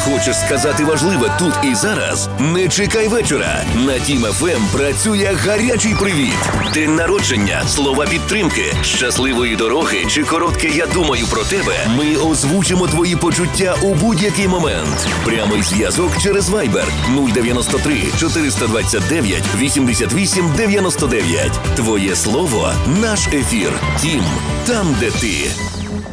Хочеш сказати важливе тут і зараз? Не чекай вечора. На Тім ФМ працює гарячий привіт. День народження, слова підтримки, щасливої дороги чи коротке «Я думаю про тебе». Ми озвучимо твої почуття у будь-який момент. Прямий зв'язок через Viber 093 429 88 99. Твоє слово – наш ефір. Тім, там, де ти.